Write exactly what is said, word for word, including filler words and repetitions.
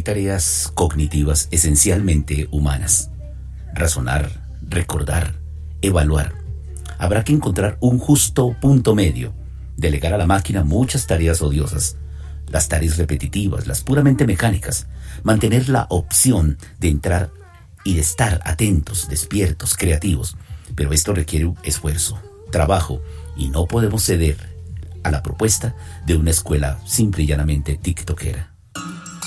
tareas cognitivas esencialmente humanas. Razonar, recordar, evaluar. Habrá que encontrar un justo punto medio. Delegar a la máquina muchas tareas odiosas. Las tareas repetitivas, las puramente mecánicas. Mantener la opción de entrar y de estar atentos, despiertos, creativos. Pero esto requiere esfuerzo, trabajo, y no podemos ceder a la propuesta de una escuela simple y llanamente tiktokera.